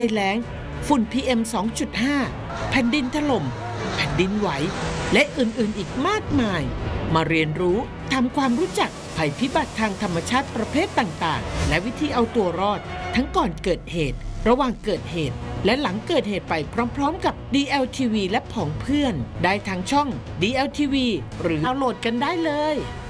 แล้งฝุ่น PM 2.5 แผ่นดินถล่มแผ่นดินไหวและอื่นๆอีกมากมายมาเรียนรู้ทำความรู้จักภัยพิบัติทางธรรมชาติประเภทต่างๆและวิธีเอาตัวรอดทั้งก่อนเกิดเหตุระหว่างเกิดเหตุและหลังเกิดเหตุไปพร้อมๆกับ DLTV และผองเพื่อนได้ทางช่อง DLTV หรือดาวน์โหลดกันได้เลย